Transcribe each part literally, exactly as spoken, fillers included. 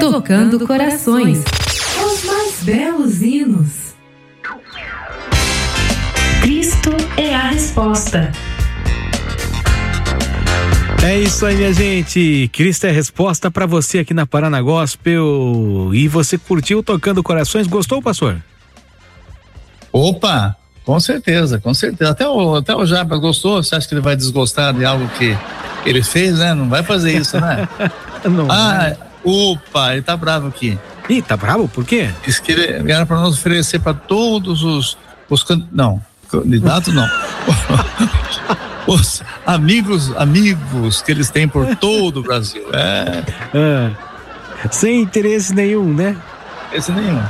Tocando corações. Os mais belos hinos. Cristo é a resposta. É isso aí, minha gente. Cristo é a resposta pra você aqui na Paraná Gospel. E você curtiu Tocando Corações? Gostou, pastor? Opa, com certeza, com certeza. Até o, até o Jabas gostou. Você acha que ele vai desgostar de algo que ele fez, né? Não vai fazer isso, né? Não. Ah, opa, ele tá bravo aqui. Ih, tá bravo? Por quê? Diz que ele era pra nós oferecer pra todos os, os can... não, candidatos não. Os amigos, amigos que eles têm por todo o Brasil. É. Ah, sem interesse nenhum, né? Esse nenhum.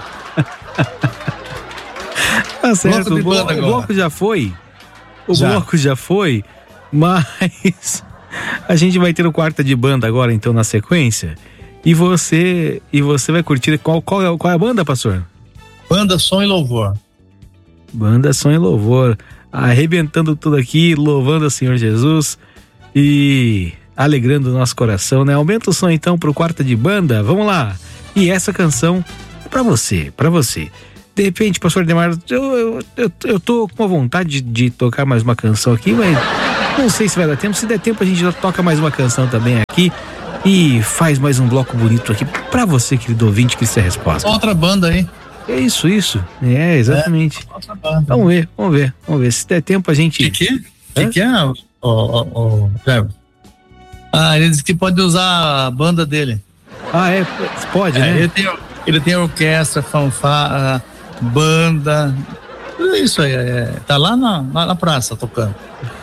Tá certo, Bloco de o, blo- banda o agora. bloco já foi. O Já. bloco já foi, mas a gente vai ter o quarta de banda agora, então, na sequência. E você, e você vai curtir qual, qual, é, qual é a banda, pastor? Banda Som e Louvor. Banda Som e Louvor, arrebentando tudo aqui, louvando o Senhor Jesus e alegrando o nosso coração, né? Aumenta o som então pro quarta de banda, vamos lá. E essa canção é pra você, pra você. De repente, pastor Demar, eu, eu, eu, eu tô com a vontade de, de tocar mais uma canção aqui, mas não sei se vai dar tempo. Se der tempo, a gente já toca mais uma canção também aqui e faz mais um bloco bonito aqui pra você, querido ouvinte, que isso é a resposta. Outra banda aí. É isso, isso. É, exatamente. É, outra banda. Vamos ver, vamos ver, vamos ver. Se der tempo, a gente. O que que é? O que que é? O, o, o, ah, ele disse que pode usar a banda dele. Ah, é? Pode, É, né? ele, tem, ele tem orquestra, fanfarra, banda, tudo isso aí. É, tá lá na, na, na praça tocando.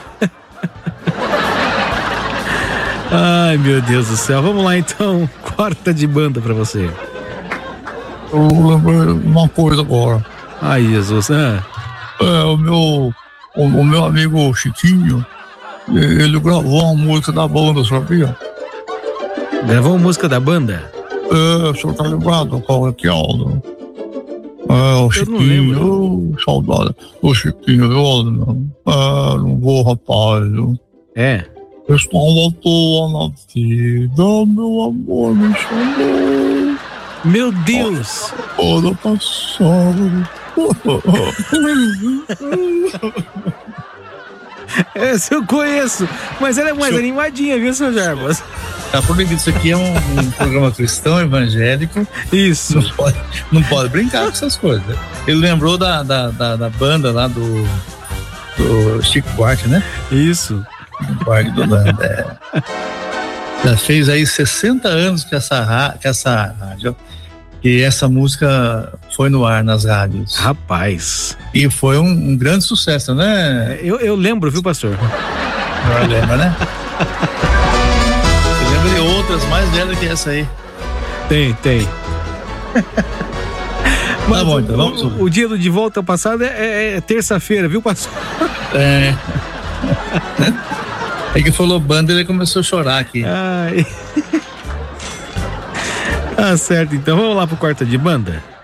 Ai, meu Deus do céu. Vamos lá, então. Quarta de banda pra você. Eu lembrei uma coisa agora. Ai, Jesus. Ah, É, o meu, o, o meu amigo Chiquinho, ele gravou uma música da banda, sabia? gravou uma música da banda? É, o senhor tá lembrado qual é que é o... É, o Eu Chiquinho, não lembro. oh, saudade. O Chiquinho, eu, é, não vou, rapaz. É. Estava à toa na vida, meu amor me chamou. Meu Deus. Toda passada. Essa eu conheço. Mas ela é mais Seu- animadinha, viu, seu Jarbas? Tá proibido, isso aqui é um, um programa cristão, evangélico. Isso. Não pode, não pode brincar com essas coisas. Ele lembrou da, da, da, da banda lá do, do Chico Buarque, né? Isso. Do Buarque do Landa. É. Já fez aí sessenta anos que essa, ra- que essa rádio, que essa música foi no ar nas rádios. Rapaz. E foi um, um grande sucesso, né? Eu, eu lembro, viu, pastor? Não lembra, né? Você lembra de outras mais velhas que essa aí? Tem, tem. Mas Tá bom, o- então vamos. o, o dia do de volta passado é, é- é terça-feira, viu, pastor? É. É que falou banda, ele começou a chorar aqui. Ai. Tá certo, então vamos lá pro quarta de banda.